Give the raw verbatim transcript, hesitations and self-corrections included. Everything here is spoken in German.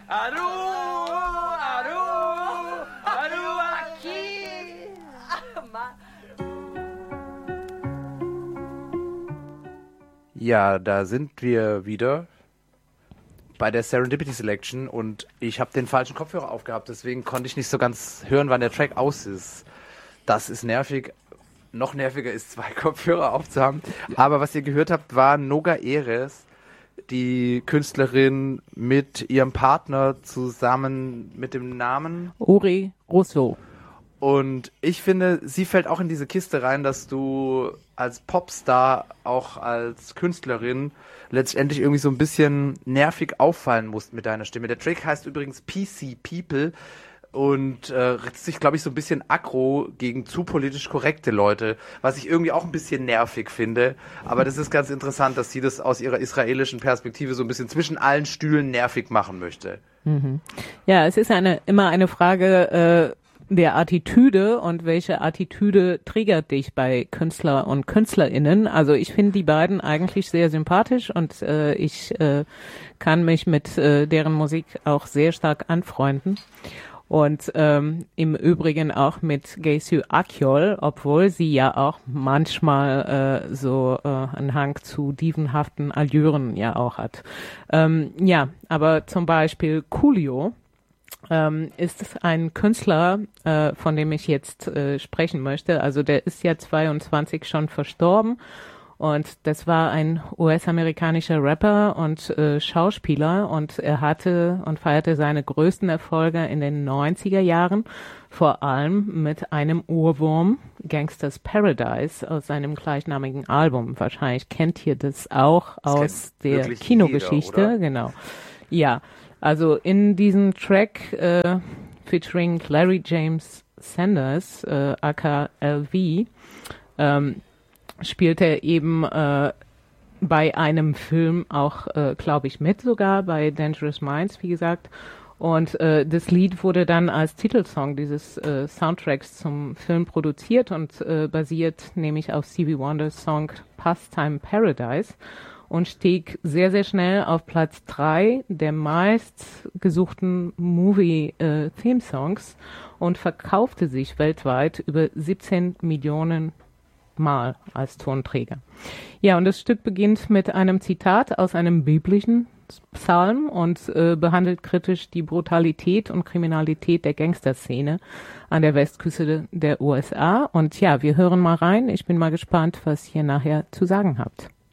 Aru, Aru, Aru, aqui. Ja, da sind wir wieder bei der Serendipity Selection und ich habe den falschen Kopfhörer aufgehabt, deswegen konnte ich nicht so ganz hören, wann der Track aus ist. Das ist nervig. Noch nerviger ist, zwei Kopfhörer aufzuhaben. Aber was ihr gehört habt, war Noga Erez, die Künstlerin mit ihrem Partner zusammen mit dem Namen Uri Russo. Und ich finde, sie fällt auch in diese Kiste rein, dass du als Popstar, auch als Künstlerin, letztendlich irgendwie so ein bisschen nervig auffallen musst mit deiner Stimme. Der Track heißt übrigens P C People und äh, ritzt sich, glaube ich, so ein bisschen aggro gegen zu politisch korrekte Leute, was ich irgendwie auch ein bisschen nervig finde. Aber das ist ganz interessant, dass sie das aus ihrer israelischen Perspektive so ein bisschen zwischen allen Stühlen nervig machen möchte. Mhm. Ja, es ist eine immer eine Frage äh, der Attitüde und welche Attitüde triggert dich bei Künstler und KünstlerInnen. Also ich finde die beiden eigentlich sehr sympathisch und äh, ich äh, kann mich mit äh, deren Musik auch sehr stark anfreunden. Und ähm, im Übrigen auch mit Gesu Akyol, obwohl sie ja auch manchmal äh, so äh, einen Hang zu dievenhaften Allüren ja auch hat. Ähm, ja, aber zum Beispiel Coolio ähm, ist ein Künstler, äh, von dem ich jetzt äh, sprechen möchte. Also der ist ja zweiundzwanzig schon verstorben. Und das war ein U S-amerikanischer Rapper und äh, Schauspieler und er hatte und feierte seine größten Erfolge in den neunziger Jahren, vor allem mit einem Ohrwurm, Gangsters Paradise, aus seinem gleichnamigen Album. Wahrscheinlich kennt ihr das auch das aus der Kinogeschichte. Jeder, genau. Ja, also in diesem Track äh, featuring Larry James Sanders, äh, aka L V, ähm, spielt er eben äh, bei einem Film auch, äh, glaube ich, mit sogar, bei Dangerous Minds, wie gesagt. Und äh, das Lied wurde dann als Titelsong dieses äh, Soundtracks zum Film produziert und äh, basiert nämlich auf Stevie Wonders Song Pastime Paradise und stieg sehr, sehr schnell auf Platz drei der meistgesuchten Movie-Theme-Songs und verkaufte sich weltweit über siebzehn Millionen Mal als Tonträger. Ja, und das Stück beginnt mit einem Zitat aus einem biblischen Psalm und äh, behandelt kritisch die Brutalität und Kriminalität der Gangsterszene an der Westküste der U S A. Und ja, wir hören mal rein. Ich bin mal gespannt, was ihr nachher zu sagen habt.